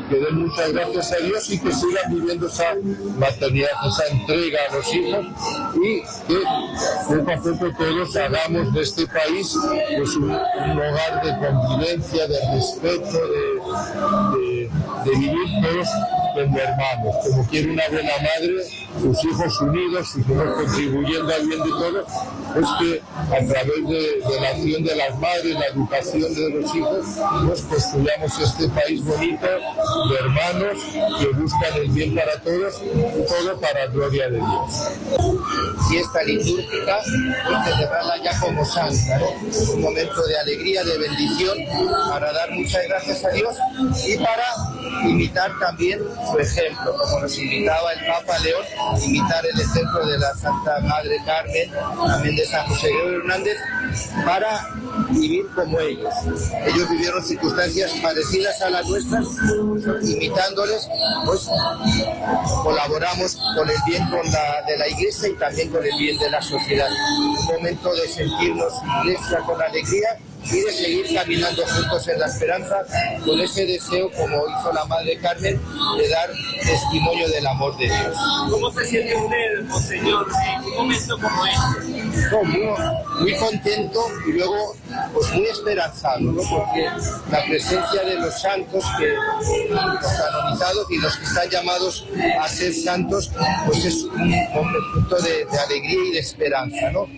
que den muchas gracias a Dios y que sigan viviendo esa maternidad, esa entrega a los hijos, y que poco a poco todos hagamos de este país pues un hogar de convivencia, de respeto, de vivir todos como hermanos, como quiere una buena madre, sus hijos unidos y todos contribuyendo al bien de todos, pues que a través de la acción de las madres, la educación de los hijos, pues construyamos este país bonito de hermanos que buscan el bien para todos y todo para la gloria de Dios. Fiesta litúrgica y celebrarla ya como santa, ¿no? Un momento de alegría, de bendición, para dar muchas gracias a Dios y para imitar también su ejemplo, como nos invitaba el Papa León, imitar el ejemplo de la Santa Madre Carmen, también de San José Gregorio Hernández, para vivir como ellos. Ellos vivieron circunstancias parecidas a las nuestras, imitándoles, pues colaboramos con el bien de la Iglesia y también con el bien de la sociedad. Un momento de sentirnos Iglesia con alegría y de seguir caminando juntos en la esperanza, con ese deseo, como hizo la Madre Carmen, de dar testimonio del amor de Dios. ¿Cómo se siente usted, Monseñor, en un momento como este? No, muy contento y luego pues muy esperanzado, ¿no? Porque la presencia de los santos, los canonizados y los que están llamados a ser santos, pues es un momento de alegría y de esperanza, ¿no?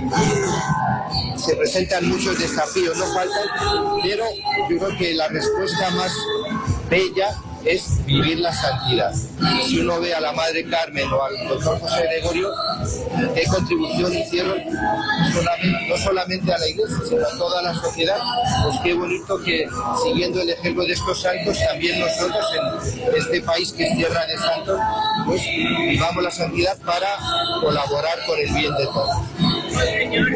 Se presentan muchos desafíos, no faltan, pero yo creo que la respuesta más bella es vivir la santidad. Si uno ve a la Madre Carmen o al doctor José Gregorio, qué contribución hicieron no solamente a la Iglesia, sino a toda la sociedad, pues qué bonito que, siguiendo el ejemplo de estos santos, también nosotros en este país que es tierra de santos, pues vivamos la santidad para colaborar con el bien de todos. Señor,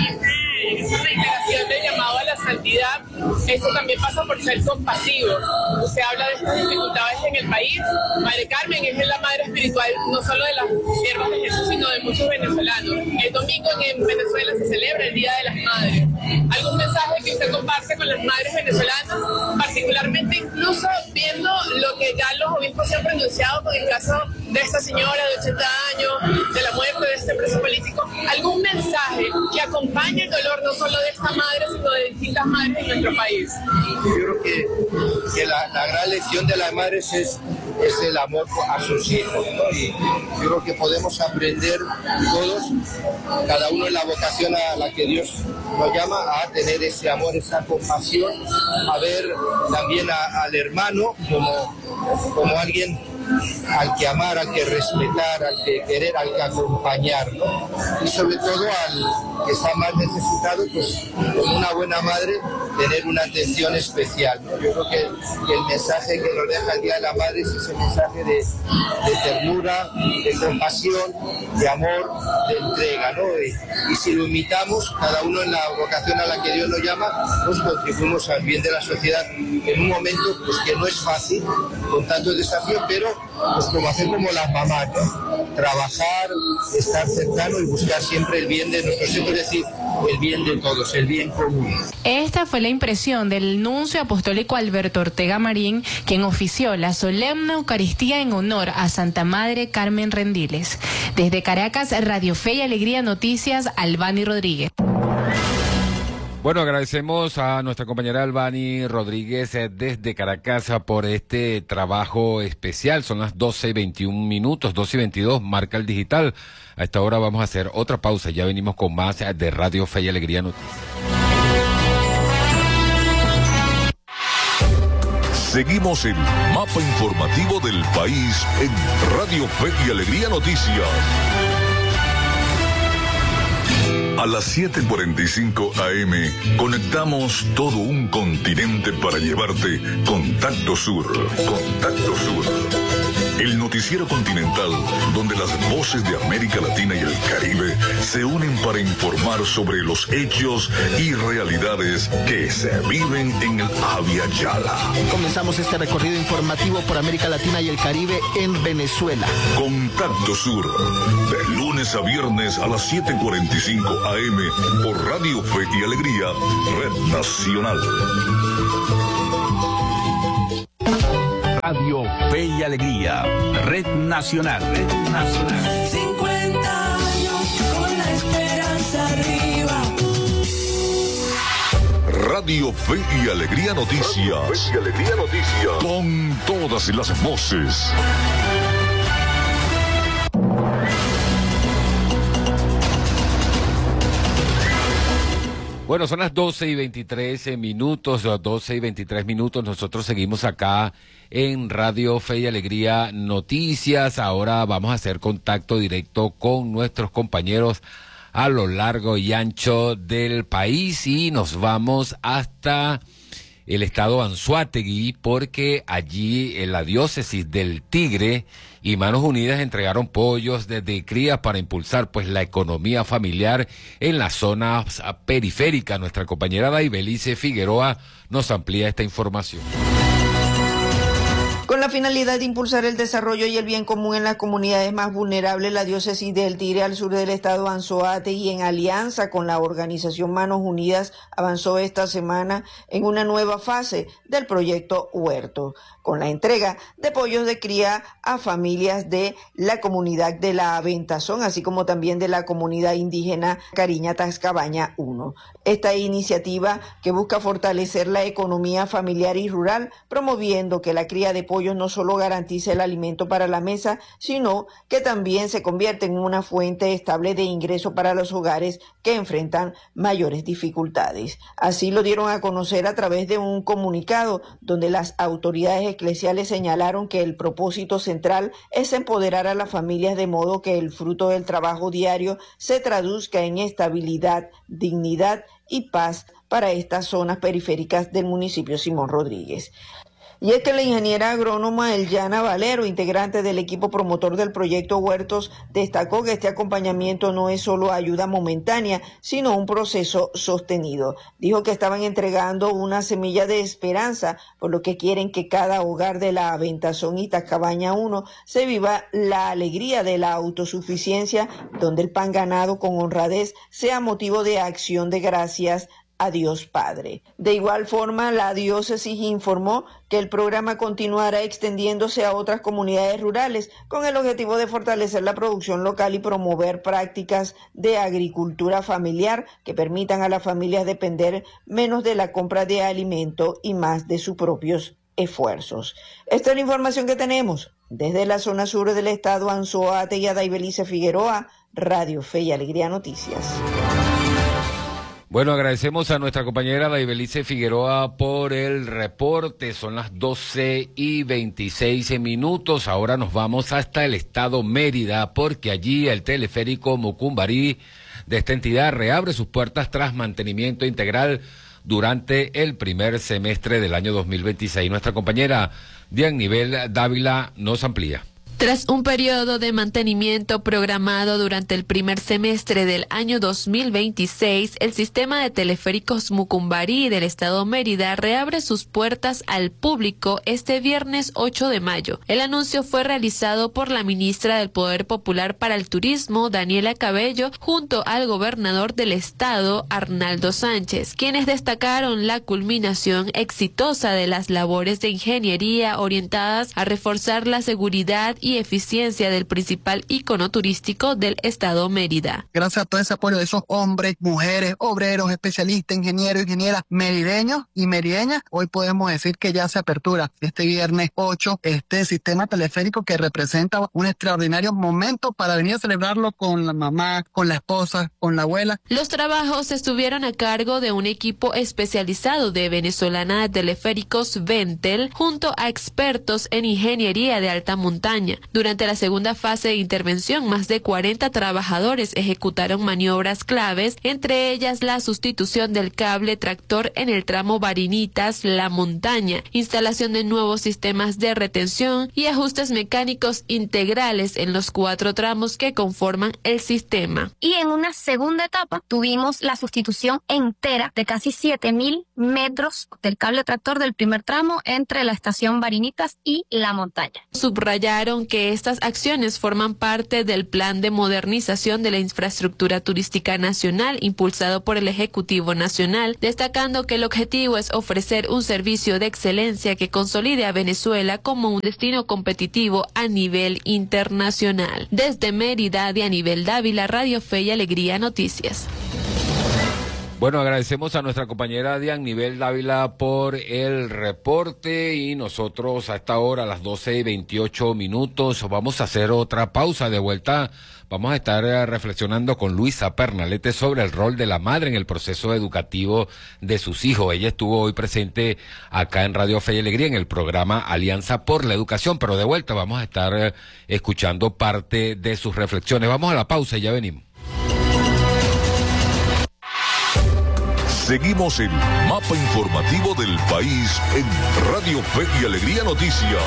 esa reiteración del llamado a la santidad, eso también pasa por ser compasivos. Usted habla de estas dificultades en el país. Madre Carmen es la madre espiritual no solo de las siervas de Jesús, sino de muchos venezolanos. El domingo en Venezuela se celebra el Día de las Madres. ¿Algún mensaje que usted comparte con las madres venezolanas, particularmente incluso viendo lo que ya los obispos se han pronunciado con el caso de esta señora de 80 años, de la muerte de este preso político? ¿Algún mensaje que acompañe el dolor no solo de esta madre, sino de distintas madres en nuestro país? Yo creo que la gran lección de las madres es el amor a sus hijos, ¿no? Y yo creo que podemos aprender todos, cada uno en la vocación a la que Dios nos llama, a tener ese amor, esa compasión, a ver también al hermano como alguien al que amar, al que respetar, al que querer, al que acompañar, ¿no? Y sobre todo al que está más necesitado, pues como una buena madre, tener una atención especial, ¿no? Yo creo que el mensaje que nos deja el Día de la Madre es ese mensaje de ternura, de compasión, de amor, de entrega, ¿no? Y si lo imitamos, cada uno en la vocación a la que Dios nos llama, pues contribuimos al bien de la sociedad en un momento pues que no es fácil, con tantos desafíos, pero pues como hacer como las mamás, ¿no? Trabajar, estar cercano y buscar siempre el bien de nuestros hijos, es decir, el bien de todos, el bien común. Esta fue la impresión del nuncio apostólico Alberto Ortega Marín, quien ofició la solemne Eucaristía en honor a Santa Madre Carmen Rendiles. Desde Caracas, Radio Fe y Alegría Noticias, Albany Rodríguez. Bueno, agradecemos a nuestra compañera Albany Rodríguez desde Caracas por este trabajo especial. Son las 12:21, 12:22, marca el digital. A esta hora vamos a hacer otra pausa. Ya venimos con más de Radio Fe y Alegría Noticias. Seguimos el mapa informativo del país en Radio Fe y Alegría Noticias. A las 7:45 AM conectamos todo un continente para llevarte Contacto Sur. Contacto Sur. El noticiero continental donde las voces de América Latina y el Caribe se unen para informar sobre los hechos y realidades que se viven en el Abya Yala. Comenzamos este recorrido informativo por América Latina y el Caribe en Venezuela. Contacto Sur, de lunes a viernes a las 7:45 AM por Radio Fe y Alegría, Red Nacional. Radio Fe y Alegría, Red Nacional. Red Nacional. 50 años con la esperanza arriba. Radio Fe y Alegría Noticias. Radio Fe y Alegría Noticias. Con todas las voces. Bueno, son las 12:23 minutos, 12:23 minutos. Nosotros seguimos acá en Radio Fe y Alegría Noticias. Ahora vamos a hacer contacto directo con nuestros compañeros a lo largo y ancho del país y nos vamos hasta el estado Anzoátegui, porque allí en la diócesis del Tigre y Manos Unidas entregaron pollos desde crías para impulsar pues la economía familiar en las zonas periféricas. Nuestra compañera Daibelice Figueroa nos amplía esta información. Con la finalidad de impulsar el desarrollo y el bien común en las comunidades más vulnerables, la diócesis del Tigre al sur del estado Anzoátegui, en alianza con la organización Manos Unidas, avanzó esta semana en una nueva fase del proyecto Huerto, con la entrega de pollos de cría a familias de la comunidad de la Aventazón, así como también de la comunidad indígena Cariña Tascabaña 1. Esta iniciativa, que busca fortalecer la economía familiar y rural, promoviendo que la cría de pollos no solo garantice el alimento para la mesa, sino que también se convierte en una fuente estable de ingreso para los hogares que enfrentan mayores dificultades. Así lo dieron a conocer a través de un comunicado donde las autoridades eclesiales señalaron que el propósito central es empoderar a las familias de modo que el fruto del trabajo diario se traduzca en estabilidad, dignidad y paz para estas zonas periféricas del municipio Simón Rodríguez. Y es que la ingeniera agrónoma Eliana Valero, integrante del equipo promotor del proyecto Huertos, destacó que este acompañamiento no es solo ayuda momentánea, sino un proceso sostenido. Dijo que estaban entregando una semilla de esperanza, por lo que quieren que cada hogar de la Aventazón y Tascabaña 1 se viva la alegría de la autosuficiencia, donde el pan ganado con honradez sea motivo de acción de gracias a Dios Padre. De igual forma, la diócesis informó que el programa continuará extendiéndose a otras comunidades rurales con el objetivo de fortalecer la producción local y promover prácticas de agricultura familiar que permitan a las familias depender menos de la compra de alimento y más de sus propios esfuerzos. Esta es la información que tenemos desde la zona sur del estado Anzoátegui. Daibelice Figueroa, Radio Fe y Alegría Noticias. Bueno, agradecemos a nuestra compañera Daibelice Figueroa por el reporte. Son las 12:26 minutos. Ahora nos vamos hasta el estado Mérida, porque allí el teleférico Mucumbarí de esta entidad reabre sus puertas tras mantenimiento integral durante el primer semestre del año 2026. Nuestra compañera Dianibel Dávila nos amplía. Tras un periodo de mantenimiento programado durante el primer semestre del año 2026, el sistema de teleféricos Mucumbarí del estado Mérida reabre sus puertas al público este viernes 8 de mayo. El anuncio fue realizado por la ministra del Poder Popular para el Turismo, Daniela Cabello, junto al gobernador del estado, Arnaldo Sánchez, quienes destacaron la culminación exitosa de las labores de ingeniería orientadas a reforzar la seguridad y eficiencia del principal ícono turístico del estado Mérida. Gracias a todo ese apoyo de esos hombres, mujeres, obreros, especialistas, ingenieros, ingenieras, merideños y merideñas, hoy podemos decir que ya se apertura este viernes 8 este sistema teleférico que representa un extraordinario momento para venir a celebrarlo con la mamá, con la esposa, con la abuela. Los trabajos estuvieron a cargo de un equipo especializado de Venezolana de Teleféricos Ventel junto a expertos en ingeniería de alta montaña. Durante la segunda fase de intervención, más de 40 trabajadores ejecutaron maniobras claves, entre ellas la sustitución del cable tractor en el tramo Barinitas-La Montaña, instalación de nuevos sistemas de retención y ajustes mecánicos integrales en los 4 tramos que conforman el sistema. Y en una segunda etapa tuvimos la sustitución entera de casi 7.000 metros del cable tractor del primer tramo entre la estación Barinitas y La Montaña. Subrayaron que estas acciones forman parte del Plan de Modernización de la Infraestructura Turística Nacional impulsado por el Ejecutivo Nacional, destacando que el objetivo es ofrecer un servicio de excelencia que consolide a Venezuela como un destino competitivo a nivel internacional. Desde Mérida, Dianibel Dávila, Radio Fe y Alegría Noticias. Bueno, agradecemos a nuestra compañera Dianibel Dávila por el reporte y nosotros a esta hora, a las 12:28, vamos a hacer otra pausa. De vuelta vamos a estar reflexionando con Luisa Pernalete sobre el rol de la madre en el proceso educativo de sus hijos. Ella estuvo hoy presente acá en Radio Fe y Alegría en el programa Alianza por la Educación, pero de vuelta vamos a estar escuchando parte de sus reflexiones. Vamos a la pausa y ya venimos. Seguimos el mapa informativo del país en Radio Fe y Alegría Noticias.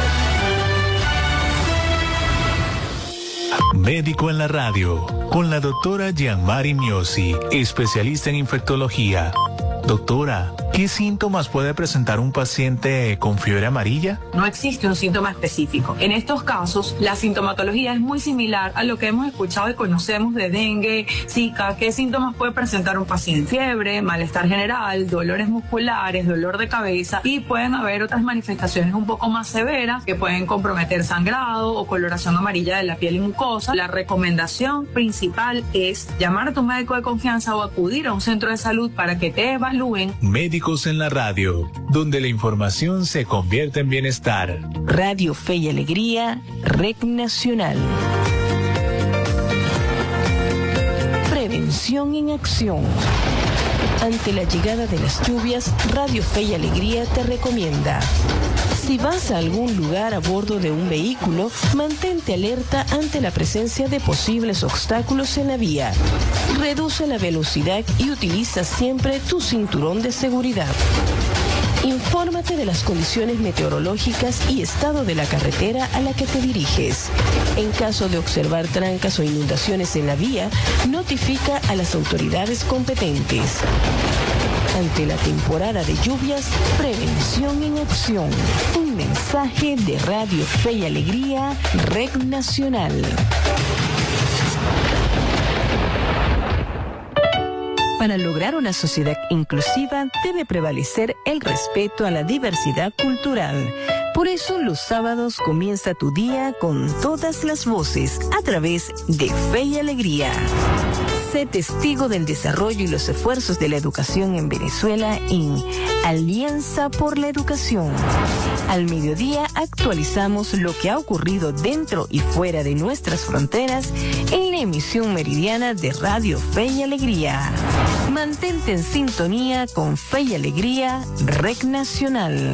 Médico en la radio, con la doctora Gianmari Miosi, especialista en infectología. Doctora, ¿qué síntomas puede presentar un paciente con fiebre amarilla? No existe un síntoma específico. En estos casos, la sintomatología es muy similar a lo que hemos escuchado y conocemos de dengue, zika. ¿Qué síntomas puede presentar un paciente? Fiebre, malestar general, dolores musculares, dolor de cabeza, y pueden haber otras manifestaciones un poco más severas que pueden comprometer sangrado o coloración amarilla de la piel y mucosa. La recomendación principal es llamar a tu médico de confianza o acudir a un centro de salud para que te evalúen. Médicos en la radio, donde la información se convierte en bienestar. Radio Fe y Alegría, Red Nacional. Prevención en acción. Ante la llegada de las lluvias, Radio Fe y Alegría te recomienda: si vas a algún lugar a bordo de un vehículo, mantente alerta ante la presencia de posibles obstáculos en la vía. Reduce la velocidad y utiliza siempre tu cinturón de seguridad. Infórmate de las condiciones meteorológicas y estado de la carretera a la que te diriges. En caso de observar trancas o inundaciones en la vía, notifica a las autoridades competentes. Ante la temporada de lluvias, prevención en acción. Un mensaje de Radio Fe y Alegría, Red Nacional. Para lograr una sociedad inclusiva debe prevalecer el respeto a la diversidad cultural. Por eso los sábados comienza tu día con todas las voces a través de Fe y Alegría. Sé testigo del desarrollo y los esfuerzos de la educación en Venezuela en Alianza por la Educación. Al mediodía actualizamos lo que ha ocurrido dentro y fuera de nuestras fronteras en la emisión meridiana de Radio Fe y Alegría. Mantente en sintonía con Fe y Alegría, Red Nacional.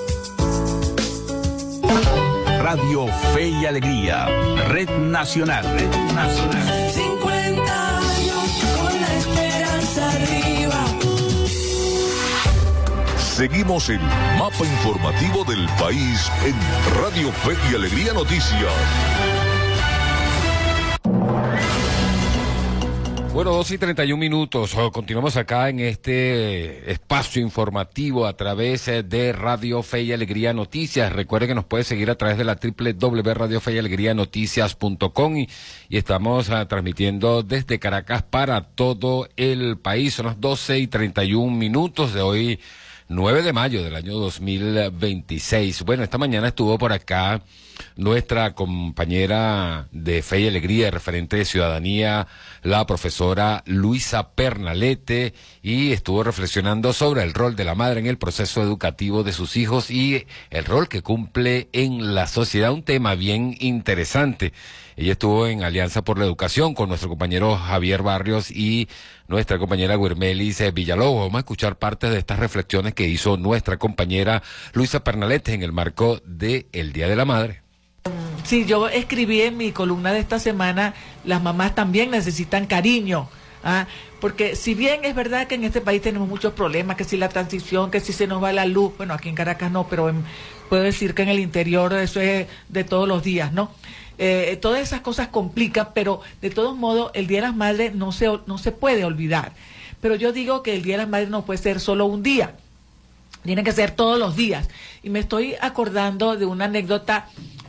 Radio Fe y Alegría, Red Nacional. Red Nacional. 50 años con la esperanza arriba. Seguimos el mapa informativo del país en Radio Fe y Alegría Noticias. Bueno, 2:31. Continuamos acá en este espacio informativo a través de Radio Fe y Alegría Noticias. Recuerde que nos puede seguir a través de la www.radiofeyalegrianoticias.com y estamos transmitiendo desde Caracas para todo el país. Son las 12:31 de hoy, 9 de mayo del año 2026. Bueno, esta mañana estuvo por acá nuestra compañera de Fe y Alegría, referente de Ciudadanía, la profesora Luisa Pernalete, y estuvo reflexionando sobre el rol de la madre en el proceso educativo de sus hijos y el rol que cumple en la sociedad, un tema bien interesante. Ella estuvo en Alianza por la Educación con nuestro compañero Javier Barrios y nuestra compañera Guirmelis Villalobos. Vamos a escuchar parte de estas reflexiones que hizo nuestra compañera Luisa Pernalete en el marco del Día de la Madre. Sí, yo escribí en mi columna de esta semana, las mamás también necesitan cariño, porque si bien es verdad que en este país tenemos muchos problemas, que si la transición, que si se nos va la luz, bueno, aquí en Caracas no, pero puedo decir que en el interior eso es de todos los días, ¿no? Todas esas cosas complican, pero de todos modos el Día de las Madres no se puede olvidar. Pero yo digo que el Día de las Madres no puede ser solo un día, tiene que ser todos los días. Y me estoy acordando de una anécdota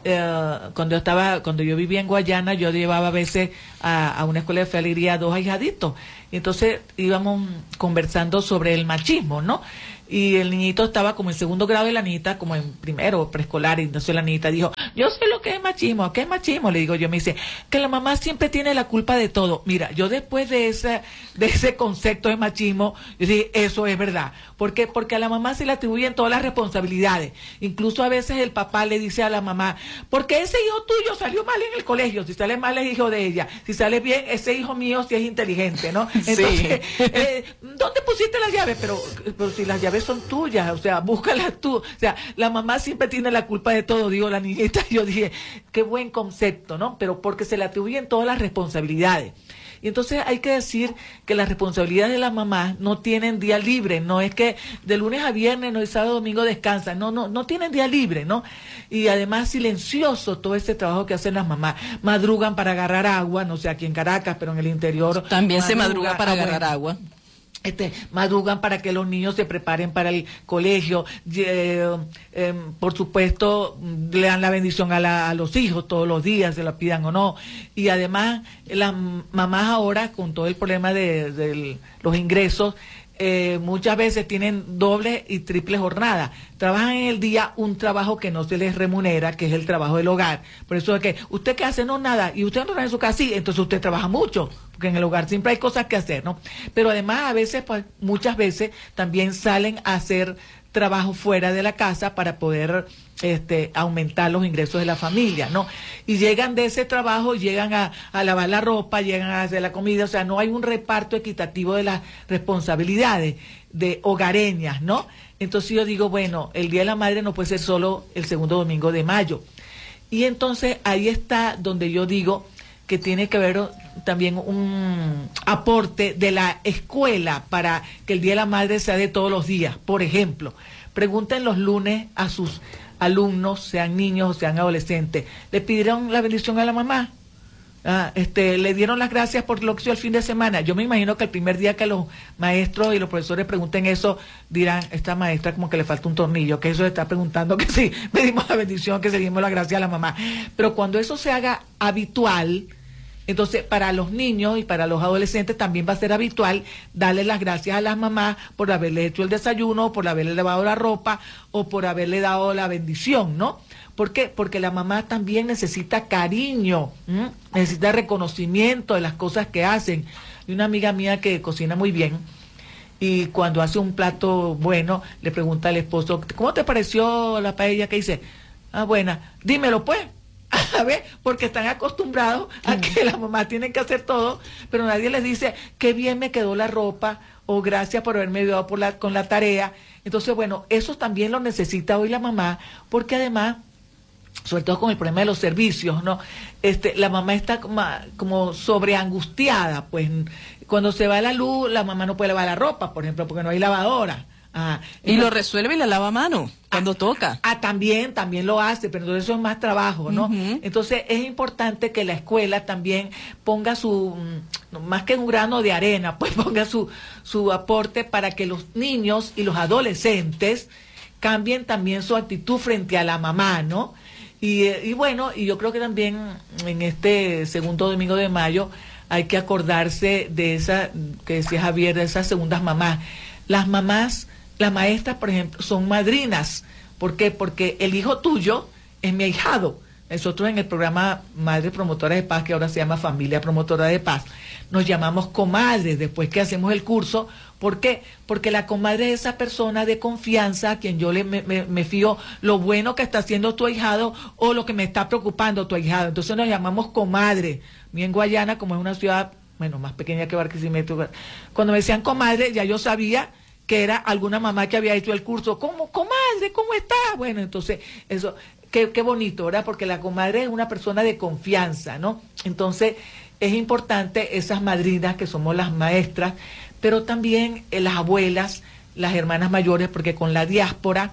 cuando yo vivía en Guayana, yo llevaba a veces a una escuela de Fe y Alegría a 2 ahijaditos. Y entonces íbamos conversando sobre el machismo, ¿no? Y el niñito estaba como en 2º grado y la niñita como en primero preescolar, y entonces la niñita dijo, yo sé lo que es machismo. ¿Qué es machismo? Le digo yo. Me dice que la mamá siempre tiene la culpa de todo. Mira, yo después de ese concepto de machismo, yo dije, eso es verdad. ¿Por qué? Porque a la mamá se le atribuyen todas las responsabilidades. Incluso a veces el papá le dice a la mamá, porque ese hijo tuyo salió mal en el colegio, si sale mal es hijo de ella, si sale bien, ese hijo mío sí es inteligente, ¿no? Entonces, ¿dónde pusiste las llaves? Pero si las llaves son tuyas, o sea, búscalas tú. O sea, la mamá siempre tiene la culpa de todo, digo la niñita. Yo dije, qué buen concepto, ¿no? Pero porque se le atribuyen todas las responsabilidades. Y entonces hay que decir que las responsabilidades de las mamás no tienen día libre, no es que de lunes a viernes, no es sábado, domingo descansan, no tienen día libre, ¿no? Y además silencioso todo ese trabajo que hacen las mamás. Madrugan para agarrar agua, no sé, aquí en Caracas, pero en el interior. También se madruga para agarrar agua. Madrugan para que los niños se preparen para el colegio, por supuesto le dan la bendición a los hijos todos los días, se la pidan o no, y además las mamás ahora con todo el problema de los ingresos, muchas veces tienen doble y triple jornada, trabajan en el día un trabajo que no se les remunera, que es el trabajo del hogar. Por eso es que, ¿usted qué hace? No, nada, y usted no trabaja en su casa, sí, entonces usted trabaja mucho, porque en el hogar siempre hay cosas que hacer, ¿no? Pero además a veces, pues, muchas veces también salen a hacer trabajo fuera de la casa para poder aumentar los ingresos de la familia, ¿no? Y llegan de ese trabajo, llegan a lavar la ropa, llegan a hacer la comida, o sea, no hay un reparto equitativo de las responsabilidades de hogareñas, ¿no? Entonces yo digo, bueno, el Día de la Madre no puede ser solo el 2º domingo de mayo. Y entonces ahí está donde yo digo que tiene que haber también un aporte de la escuela para que el Día de la Madre sea de todos los días. Por ejemplo, pregunten los lunes a sus alumnos, sean niños o sean adolescentes, ¿le pidieron la bendición a la mamá? ¿Le dieron las gracias por lo que hizo el fin de semana? Yo me imagino que el primer día que los maestros y los profesores pregunten eso, dirán, esta maestra como que le falta un tornillo, que eso le está preguntando, que sí, pedimos la bendición, que se dimos la gracia a la mamá. Pero cuando eso se haga habitual, entonces para los niños y para los adolescentes también va a ser habitual darle las gracias a las mamás por haberle hecho el desayuno, por haberle lavado la ropa o por haberle dado la bendición, ¿no? ¿Por qué? Porque la mamá también necesita cariño, necesita reconocimiento de las cosas que hacen. Y una amiga mía que cocina muy bien, y cuando hace un plato bueno, le pregunta al esposo, ¿cómo te pareció la paella que hice? Buena, dímelo pues. A ver, porque están acostumbrados a que las mamás tienen que hacer todo, pero nadie les dice, qué bien me quedó la ropa, o gracias por haberme ayudado con la tarea. Entonces, bueno, eso también lo necesita hoy la mamá, porque además, sobre todo con el problema de los servicios, ¿no? La mamá está como sobreangustiada, pues cuando se va la luz, la mamá no puede lavar la ropa, por ejemplo, porque no hay lavadora. Y lo resuelve y la lava a mano cuando toca. También lo hace, pero entonces eso es más trabajo, ¿no? Entonces es importante que la escuela también ponga más que un grano de arena, pues ponga su aporte para que los niños y los adolescentes cambien también su actitud frente a la mamá, ¿no? Y bueno, y yo creo que también en este 2º domingo de mayo hay que acordarse de esa, que decía Javier, de esas segundas mamás. Las mamás, las maestras, por ejemplo, son madrinas. ¿Por qué? Porque el hijo tuyo es mi ahijado. Nosotros en el programa Madre Promotora de Paz, que ahora se llama Familia Promotora de Paz, nos llamamos comadres después que hacemos el curso. ¿Por qué? Porque la comadre es esa persona de confianza a quien yo me fío lo bueno que está haciendo tu ahijado o lo que me está preocupando tu ahijado. Entonces nos llamamos comadre. Mi en Guayana, como es una ciudad, bueno, más pequeña que Barquisimeto, cuando me decían comadre, ya yo sabía que era alguna mamá que había hecho el curso. ¿Cómo, comadre? ¿Cómo está? Bueno, entonces, eso, qué bonito, ¿verdad? Porque la comadre es una persona de confianza, ¿no? Entonces, es importante esas madrinas que somos las maestras, pero también las abuelas, las hermanas mayores, porque con la diáspora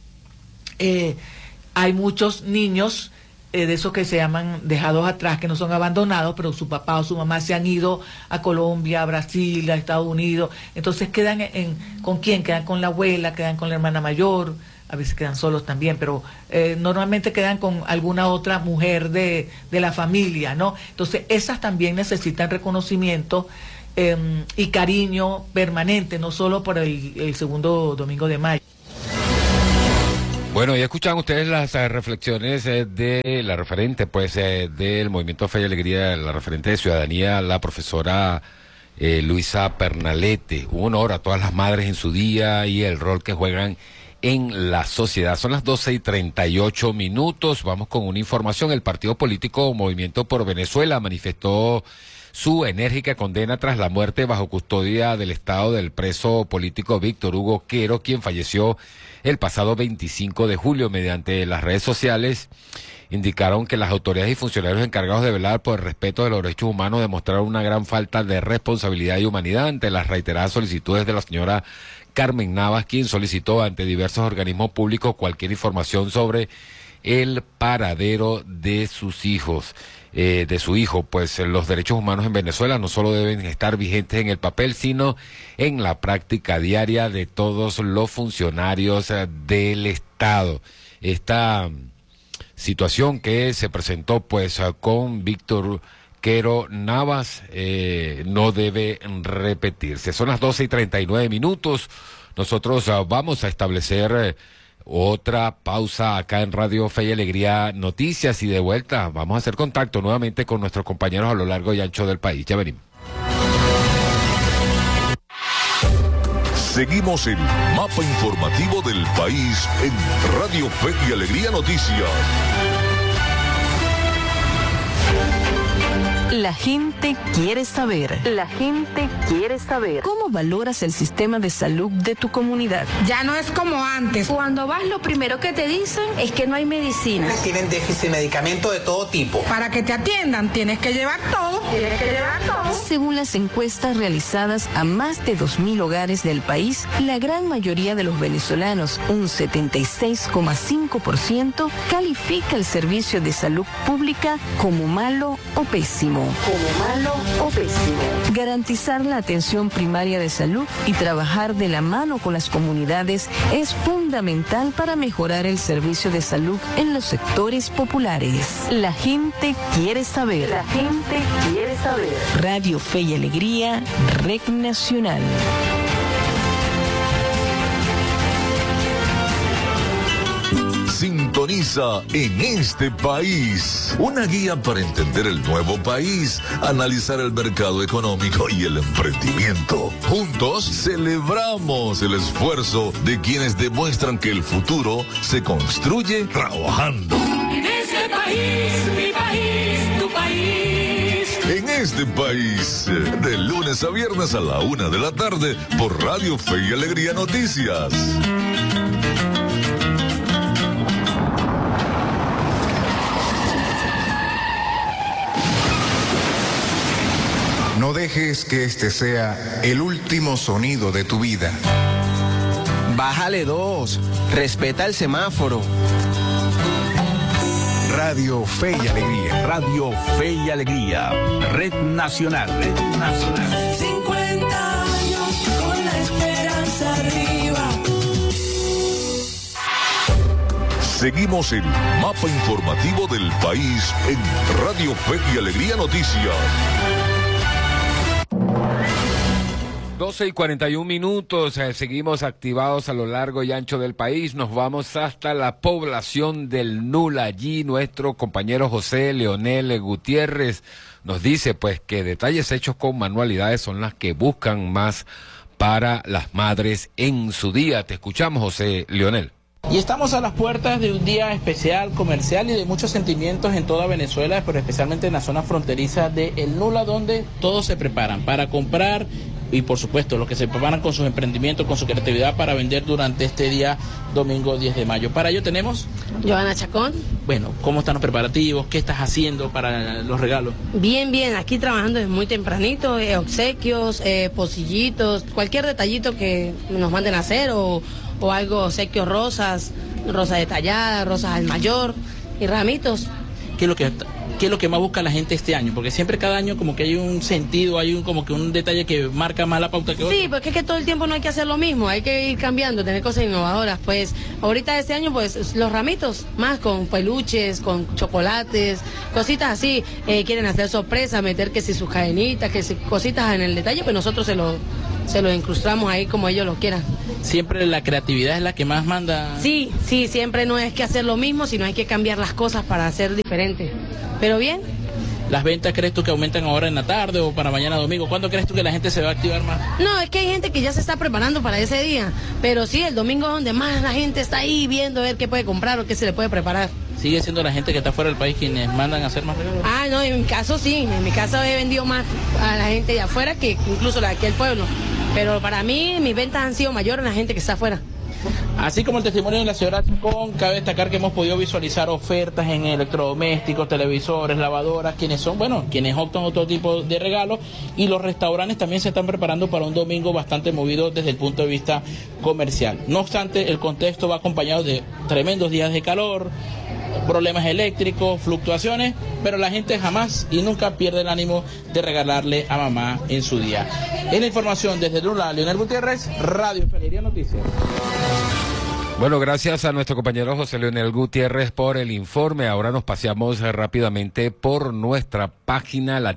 hay muchos niños de esos que se llaman dejados atrás, que no son abandonados, pero su papá o su mamá se han ido a Colombia, a Brasil, a Estados Unidos. Entonces quedan ¿con quién? Quedan con la abuela, quedan con la hermana mayor, a veces quedan solos también, pero normalmente quedan con alguna otra mujer de la familia, ¿no? Entonces esas también necesitan reconocimiento y cariño permanente, no solo por el segundo domingo de mayo. Bueno, ya escuchan ustedes las reflexiones de la referente, pues, del Movimiento Fe y Alegría, la referente de Ciudadanía, la profesora Luisa Pernalete. Un honor a todas las madres en su día y el rol que juegan en la sociedad. Son las 12:38. Vamos con una información. El partido político Movimiento por Venezuela manifestó su enérgica condena tras la muerte bajo custodia del Estado del preso político Víctor Hugo Quero, quien falleció el pasado 25 de julio. Mediante las redes sociales indicaron que las autoridades y funcionarios encargados de velar por el respeto de los derechos humanos demostraron una gran falta de responsabilidad y humanidad ante las reiteradas solicitudes de la señora Carmen Navas, quien solicitó ante diversos organismos públicos cualquier información sobre el paradero de sus hijos. De su hijo, pues los derechos humanos en Venezuela no solo deben estar vigentes en el papel, sino en la práctica diaria de todos los funcionarios del Estado. Esta situación que se presentó pues con Víctor Quero Navas no debe repetirse. Son las 12:39. Nosotros vamos a establecer otra pausa acá en Radio Fe y Alegría Noticias, y de vuelta vamos a hacer contacto nuevamente con nuestros compañeros a lo largo y ancho del país. Ya venimos. Seguimos el mapa informativo del país en Radio Fe y Alegría Noticias. La gente quiere saber. La gente quiere saber. ¿Cómo valoras el sistema de salud de tu comunidad? Ya no es como antes. Cuando vas, lo primero que te dicen es que no hay medicinas. Tienen déficit de medicamentos de todo tipo. Para que te atiendan, tienes que llevar todo. Según las encuestas realizadas a más de 2.000 hogares del país, la gran mayoría de los venezolanos, un 76,5%, califica el servicio de salud pública como malo o pésimo. Garantizar la atención primaria de salud y trabajar de la mano con las comunidades es fundamental para mejorar el servicio de salud en los sectores populares. La gente quiere saber. La gente quiere saber. Radio Fe y Alegría, Red Nacional. Sintoniza En este País, una guía para entender el nuevo país, analizar el mercado económico y el emprendimiento. Juntos celebramos el esfuerzo de quienes demuestran que el futuro se construye trabajando. En este país, mi país, tu país. En este país, de lunes a viernes a la 1 de la tarde por Radio Fe y Alegría Noticias. No dejes que este sea el último sonido de tu vida. Bájale 2, respeta el semáforo. Radio Fe y Alegría. Radio Fe y Alegría. Red Nacional. Red Nacional. 50 años con la esperanza arriba. Seguimos el mapa informativo del país en Radio Fe y Alegría Noticias. 12:41. Seguimos activados a lo largo y ancho del país. Nos vamos hasta la población del Nula. Allí nuestro compañero José Leonel Gutiérrez nos dice pues que detalles hechos con manualidades son las que buscan más para las madres en su día. Te escuchamos, José Leonel. Y estamos a las puertas de un día especial, comercial y de muchos sentimientos en toda Venezuela, pero especialmente en la zona fronteriza de El Nula, donde todos se preparan para comprar y por supuesto los que se preparan con sus emprendimientos, con su creatividad para vender durante este día domingo 10 de mayo. Para ello tenemos... Joana Chacón. Bueno, ¿cómo están los preparativos? ¿Qué estás haciendo para los regalos? Bien, aquí trabajando desde muy tempranito, obsequios, pocillitos, cualquier detallito que nos manden a hacer o algo, obsequios, rosas detalladas, rosas al mayor y ramitos. ¿qué es lo que más busca la gente este año? Porque siempre cada año como que hay un sentido, como que un detalle que marca más la pauta que otro. Sí, porque es que todo el tiempo no hay que hacer lo mismo, hay que ir cambiando, tener cosas innovadoras. Pues ahorita este año, pues los ramitos, más con peluches, con chocolates, cositas así. Quieren hacer sorpresa, meter que si sus cadenitas, que si cositas en el detalle, pues nosotros se lo incrustamos ahí como ellos lo quieran. Siempre la creatividad es la que más manda. Sí, siempre no es que hacer lo mismo, sino hay que cambiar las cosas para hacer diferente. Pero bien. ¿Las ventas crees tú que aumentan ahora en la tarde o para mañana domingo? ¿Cuándo crees tú que la gente se va a activar más? No, es que hay gente que ya se está preparando para ese día, pero sí, el domingo es donde más la gente está ahí viendo a ver qué puede comprar o qué se le puede preparar. ¿Sigue siendo la gente que está fuera del país quienes mandan a hacer más regalos? Ah, no, en mi caso sí, en mi caso he vendido más a la gente de afuera que incluso la de aquí del pueblo, pero para mí mis ventas han sido mayores en la gente que está afuera. Así como el testimonio de la señora Chacón, cabe destacar que hemos podido visualizar ofertas en electrodomésticos, televisores, lavadoras, quienes optan otro tipo de regalos, y los restaurantes también se están preparando para un domingo bastante movido desde el punto de vista comercial. No obstante, el contexto va acompañado de tremendos días de calor, problemas eléctricos, fluctuaciones, pero la gente jamás y nunca pierde el ánimo de regalarle a mamá en su día. Es la información desde Lula, Leonel Gutiérrez, Radio Fe y Alegría Noticias. Bueno, gracias a nuestro compañero José Leonel Gutiérrez por el informe. Ahora nos paseamos rápidamente por nuestra página, la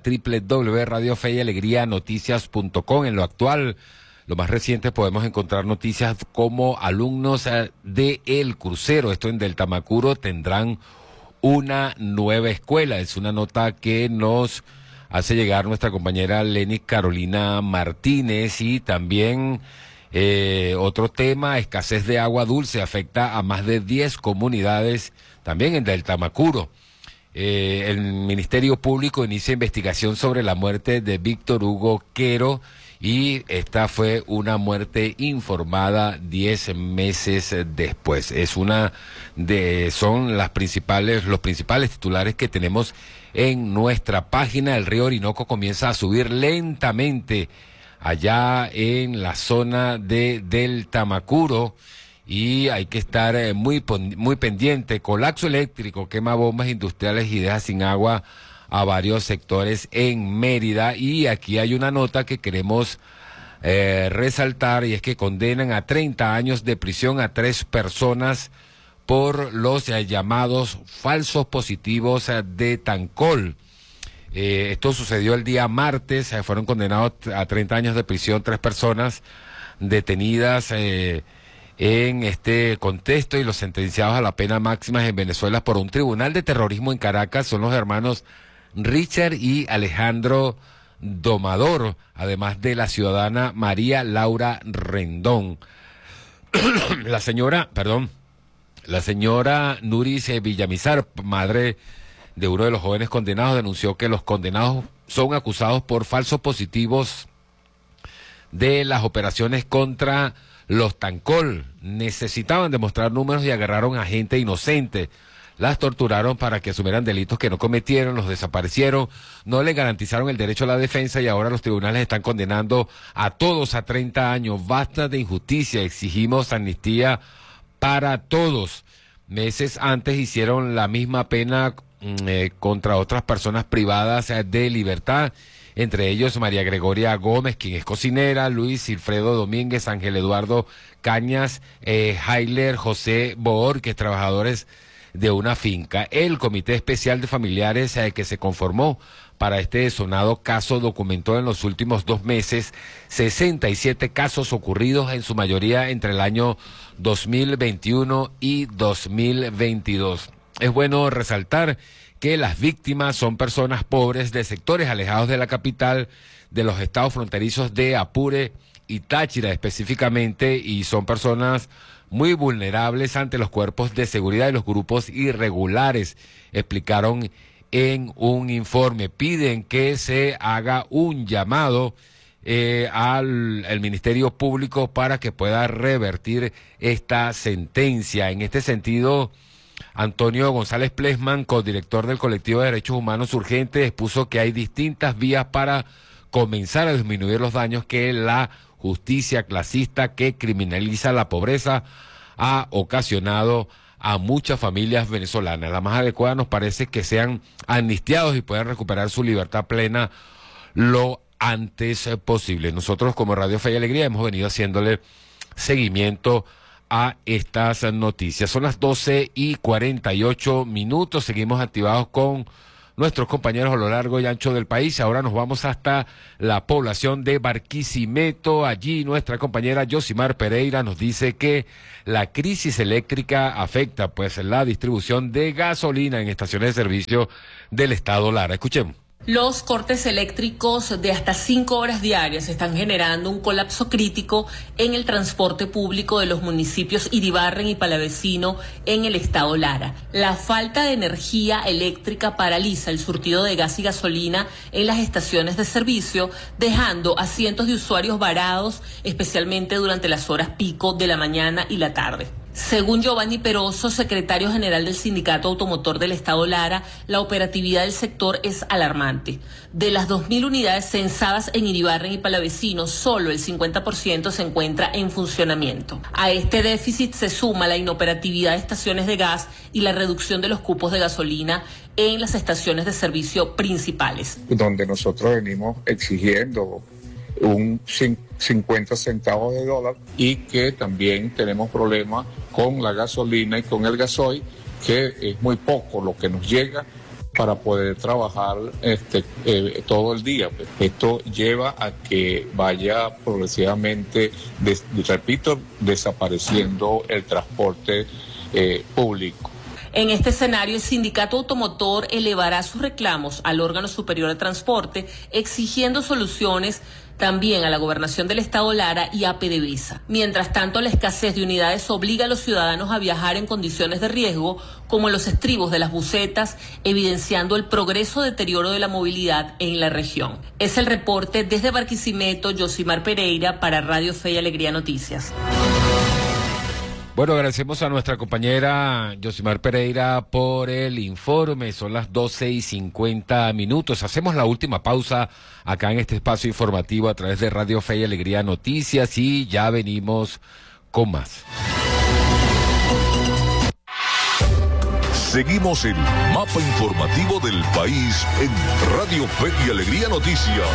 www.radiofeyalegrianoticias.com. En lo actual, lo más reciente, podemos encontrar noticias como alumnos de El Crucero, esto en Del Tamacuro, tendrán una nueva escuela. Es una nota que nos hace llegar nuestra compañera Lenny Carolina Martínez. Y también otro tema, escasez de agua dulce afecta a más de 10 comunidades también en Del Tamacuro. El Ministerio Público inicia investigación sobre la muerte de Víctor Hugo Quero, y esta fue una muerte informada 10 meses después. Son los principales titulares que tenemos en nuestra página. El río Orinoco comienza a subir lentamente allá en la zona del Tamacuro, y hay que estar muy pendiente. Colapso eléctrico quema bombas industriales y deja sin agua a varios sectores en Mérida. Y aquí hay una nota que queremos resaltar, y es que condenan a 30 años de prisión a 3 personas por los llamados falsos positivos de Tancol. Esto sucedió el día martes, fueron condenados a 30 años de prisión 3 personas detenidas en este contexto, y los sentenciados a la pena máxima en Venezuela por un tribunal de terrorismo en Caracas son los hermanos Richard y Alejandro Domador, además de la ciudadana María Laura Rendón. La señora Nuris Villamizar, madre de uno de los jóvenes condenados, denunció que los condenados son acusados por falsos positivos de las operaciones contra los Tancol. Necesitaban demostrar números y agarraron a gente inocente. Las torturaron para que asumieran delitos que no cometieron, los desaparecieron, no le garantizaron el derecho a la defensa, y ahora los tribunales están condenando a todos a 30 años. Basta de injusticia, exigimos amnistía para todos. Meses antes hicieron la misma pena contra otras personas privadas de libertad, entre ellos María Gregoria Gómez, quien es cocinera, Luis Silfredo Domínguez, Ángel Eduardo Cañas, Jailer José Boorques, trabajadores de una finca. El Comité Especial de Familiares que se conformó para este sonado caso documentó en los últimos 2 meses 67 casos ocurridos, en su mayoría entre el año 2021 y 2022. Es bueno resaltar que las víctimas son personas pobres de sectores alejados de la capital, de los estados fronterizos de Apure y Táchira específicamente, y son personas muy vulnerables ante los cuerpos de seguridad y los grupos irregulares, explicaron en un informe. Piden que se haga un llamado al Ministerio Público para que pueda revertir esta sentencia. En este sentido, Antonio González Plesman, codirector del Colectivo de Derechos Humanos Urgentes, expuso que hay distintas vías para comenzar a disminuir los daños que la justicia clasista, que criminaliza la pobreza, ha ocasionado a muchas familias venezolanas. La más adecuada nos parece que sean amnistiados y puedan recuperar su libertad plena lo antes posible. Nosotros como Radio Fe y Alegría hemos venido haciéndole seguimiento a estas noticias. Son las 12:48. Seguimos activados con nuestros compañeros a lo largo y ancho del país. Ahora nos vamos hasta la población de Barquisimeto. Allí nuestra compañera Yosimar Pereira nos dice que la crisis eléctrica afecta pues la distribución de gasolina en estaciones de servicio del estado Lara. Escuchemos. Los cortes eléctricos de hasta 5 horas diarias están generando un colapso crítico en el transporte público de los municipios Iribarren y Palavecino en el estado Lara. La falta de energía eléctrica paraliza el surtido de gas y gasolina en las estaciones de servicio, dejando a cientos de usuarios varados, especialmente durante las horas pico de la mañana y la tarde. Según Giovanni Peroso, secretario general del Sindicato Automotor del Estado Lara, la operatividad del sector es alarmante. De las 2.000 unidades censadas en Iribarren y Palavecino, solo el 50% se encuentra en funcionamiento. A este déficit se suma la inoperatividad de estaciones de gas y la reducción de los cupos de gasolina en las estaciones de servicio principales. Donde nosotros venimos exigiendo un 50 centavos de dólar y que también tenemos problemas con la gasolina y con el gasoil, que es muy poco lo que nos llega para poder trabajar todo el día. Esto lleva a que vaya progresivamente, desapareciendo el transporte público. En este escenario, el Sindicato Automotor elevará sus reclamos al órgano superior de transporte, exigiendo soluciones también a la Gobernación del Estado Lara y a PDVSA. Mientras tanto, la escasez de unidades obliga a los ciudadanos a viajar en condiciones de riesgo, como en los estribos de las busetas, evidenciando el progreso deterioro de la movilidad en la región. Es el reporte desde Barquisimeto, Yosimar Pereira, para Radio Fe y Alegría Noticias. Bueno, agradecemos a nuestra compañera Yosimar Pereira por el informe. Son las 12:50. Hacemos la última pausa acá en este espacio informativo a través de Radio Fe y Alegría Noticias y ya venimos con más. Seguimos el mapa informativo del país en Radio Fe y Alegría Noticias.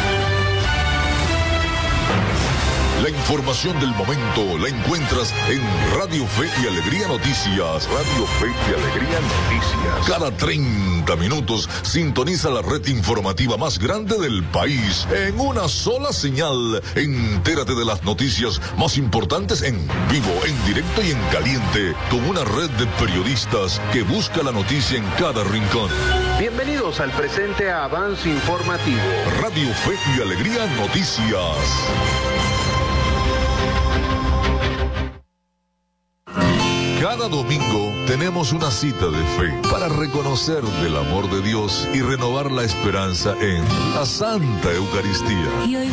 La información del momento la encuentras en Radio Fe y Alegría Noticias. Radio Fe y Alegría Noticias. Cada 30 minutos sintoniza la red informativa más grande del país en una sola señal. Entérate de las noticias más importantes en vivo, en directo y en caliente, con una red de periodistas que busca la noticia en cada rincón. Bienvenidos al presente avance informativo. Radio Fe y Alegría Noticias. Cada domingo tenemos una cita de fe para reconocer del amor de Dios y renovar la esperanza en la Santa Eucaristía.